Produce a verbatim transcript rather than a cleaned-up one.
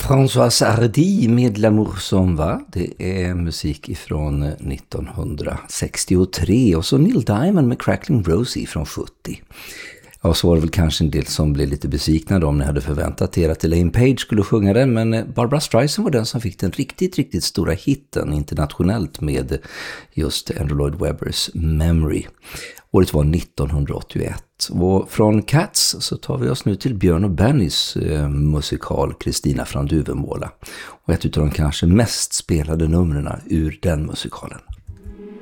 Françoise Hardy med L'amour s'en va. Det är musik ifrån nittonhundrasextiotre och så Neil Diamond med Crackling Rosie från sjuttio. Ja, så var det väl kanske en del som blev lite besvikna då om ni hade förväntat er att Elaine Page skulle sjunga den, men Barbra Streisand var den som fick den riktigt, riktigt stora hitten internationellt med just Andrew Lloyd Webbers Memory. Året var nittonhundraåttioett och från Cats så tar vi oss nu till Björn och Bennys eh, musikal Kristina från Duvemåla och ett av de kanske mest spelade numren ur den musikalen.